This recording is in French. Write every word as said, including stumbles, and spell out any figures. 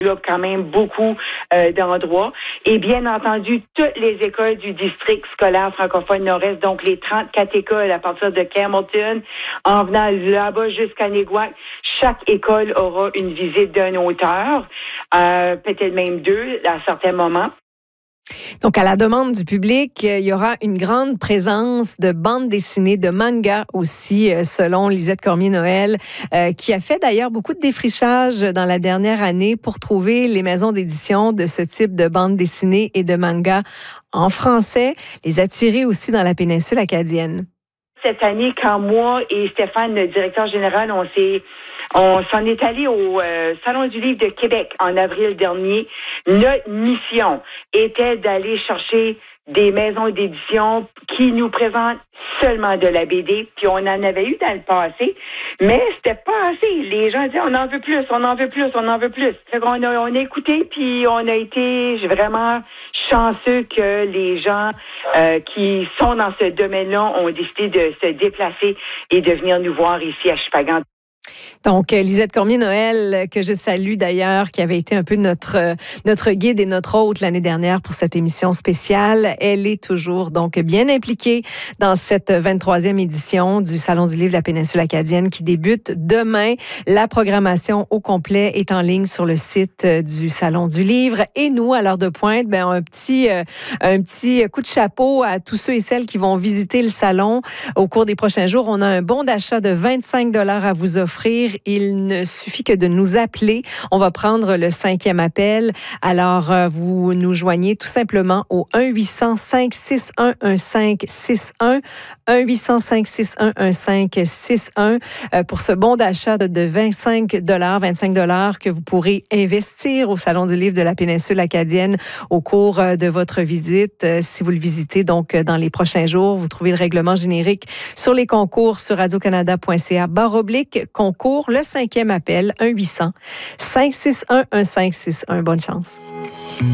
Là, quand même beaucoup euh, d'endroits. Et bien entendu, toutes les écoles du district scolaire francophone nord-est, donc les trente-quatre écoles à partir de Campbellton, en venant là-bas jusqu'à Néguac, chaque école aura une visite d'un auteur, euh, peut-être même deux à certains moments. Donc, à la demande du public, il y aura une grande présence de bandes dessinées, de mangas aussi, selon Lisette Cormier-Noël, euh, qui a fait d'ailleurs beaucoup de défrichage dans la dernière année pour trouver les maisons d'édition de ce type de bandes dessinées et de mangas en français, les attirer aussi dans la péninsule acadienne. Cette année, quand moi et Stéphane, le directeur général, on s'est On s'en est allé au euh, Salon du livre de Québec en avril dernier. Notre mission était d'aller chercher des maisons d'édition qui nous présentent seulement de la B D, puis on en avait eu dans le passé, mais c'était pas assez. Les gens disaient, on en veut plus, on en veut plus, on en veut plus. Fait qu'on a, on a écouté, puis on a été vraiment chanceux que les gens euh, qui sont dans ce domaine-là ont décidé de se déplacer et de venir nous voir ici à Chupagan. Donc, Lisette Cormier-Noël, que je salue d'ailleurs, qui avait été un peu notre, notre guide et notre hôte l'année dernière pour cette émission spéciale. Elle est toujours donc bien impliquée dans cette vingt-troisième édition du Salon du livre de la péninsule acadienne qui débute demain. La programmation au complet est en ligne sur le site du Salon du livre. Et nous, à l'heure de pointe, ben, un petit, un petit coup de chapeau à tous ceux et celles qui vont visiter le salon au cours des prochains jours. On a un bon d'achat de vingt-cinq dollars à vous offrir. Il ne suffit que de nous appeler. On va prendre le cinquième appel. Alors, euh, vous nous joignez tout simplement au un huit cents, cinq six un, un cinq six un, un huit cents, cinq six un, un cinq six un euh, pour ce bon d'achat de, de vingt-cinq dollars, vingt-cinq dollars que vous pourrez investir au Salon du livre de la péninsule acadienne au cours euh, de votre visite. Euh, si vous le visitez donc euh, dans les prochains jours, vous trouvez le règlement générique sur les concours sur radio-canada point c a barre oblique concours. Le cinquième appel, un huit cents, cinq six un, un cinq six un. Bonne chance.